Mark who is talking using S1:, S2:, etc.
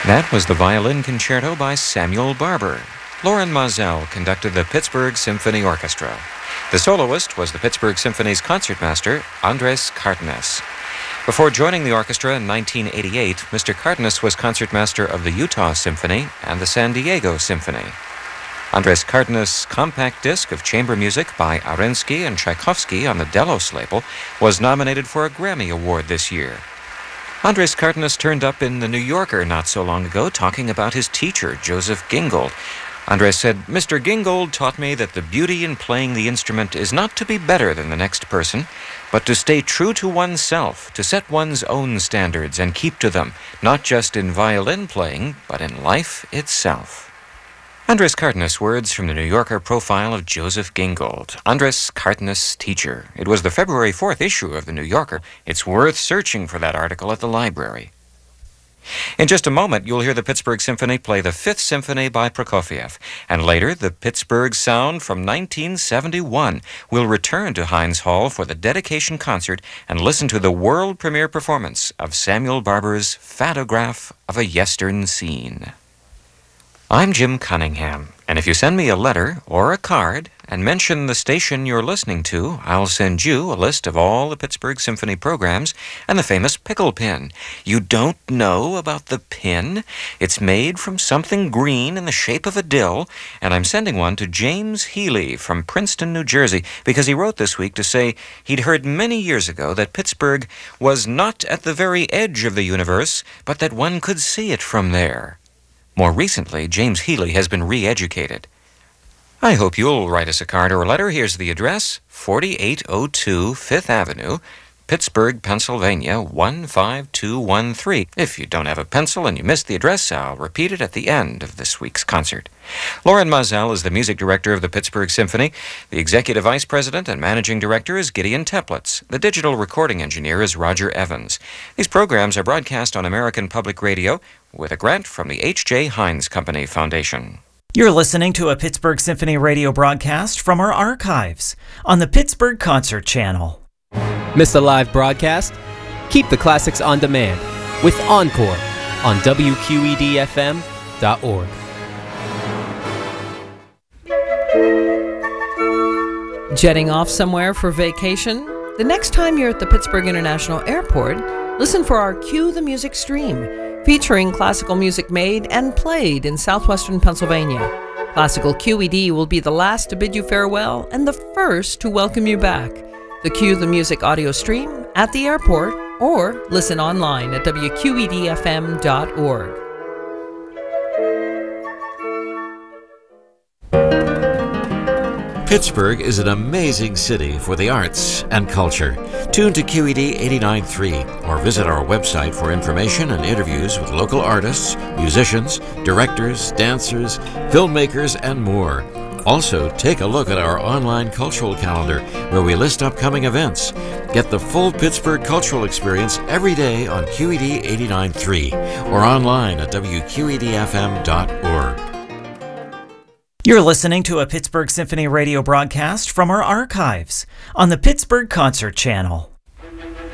S1: That was the violin concerto by Samuel Barber. Loren Mazel conducted the Pittsburgh Symphony Orchestra. The soloist was the Pittsburgh Symphony's concertmaster, Andres Cardenas. Before joining the orchestra in 1988, Mr. Cardenas was concertmaster of the Utah Symphony and the San Diego Symphony. Andres Cardenas' compact disc of chamber music by Arensky and Tchaikovsky on the Delos label was nominated for a Grammy Award this year. Andres Cardenas turned up in The New Yorker not so long ago talking about his teacher, Joseph Gingold. Andres said, "Mr. Gingold taught me that the beauty in playing the instrument is not to be better than the next person, but to stay true to oneself, to set one's own standards and keep to them, not just in violin playing, but in life itself." Andres Cardenas' words from the New Yorker profile of Joseph Gingold, Andres Cardenas' teacher. It was the February 4th issue of the New Yorker. It's worth searching for that article at the library. In just a moment, you'll hear the Pittsburgh Symphony play the Fifth Symphony by Prokofiev, and later, the Pittsburgh Sound from 1971 will return to Heinz Hall for the dedication concert and listen to the world premiere performance of Samuel Barber's Photograph of a Yestern Scene. I'm Jim Cunningham, and if you send me a letter or a card and mention the station you're listening to, I'll send you a list of all the Pittsburgh Symphony programs and the famous pickle pin. You don't know about the pin? It's made from something green in the shape of a dill, and I'm sending one to James Healy from Princeton, New Jersey, because he wrote this week to say he'd heard many years ago that Pittsburgh was not at the very edge of the universe, but that one could see it from there. More recently, James Healy has been re-educated. I hope you'll write us a card or a letter. Here's the address, 4802 Fifth Avenue, Pittsburgh, Pennsylvania, 15213. If you don't have a pencil and you missed the address, I'll repeat it at the end of this week's concert. Loren Mazel is the music director of the Pittsburgh Symphony. The executive vice president and managing director is Gideon Teplitz. The digital recording engineer is Roger Evans. These programs are broadcast on American Public Radio with a grant from the H.J. Heinz Company Foundation.
S2: You're listening to a Pittsburgh Symphony radio broadcast from our archives on the Pittsburgh Concert Channel.
S3: Miss a live broadcast? Keep the classics on demand with Encore on WQEDFM.org.
S4: Jetting off somewhere for vacation? The next time you're at the Pittsburgh International Airport, listen for our Cue the Music stream, featuring classical music made and played in southwestern Pennsylvania. Classical QED will be the last to bid you farewell and the first to welcome you back. The Cue the Music audio stream at the airport or listen online at WQEDFM.org.
S5: Pittsburgh is an amazing city for the arts and culture. Tune to QED 89.3 or visit our website for information and interviews with local artists, musicians, directors, dancers, filmmakers, and more. Also, take a look at our online cultural calendar where we list upcoming events. Get the full Pittsburgh cultural experience every day on QED 89.3 or online at WQEDFM.org.
S2: You're listening to a Pittsburgh Symphony radio broadcast from our archives on the Pittsburgh Concert Channel.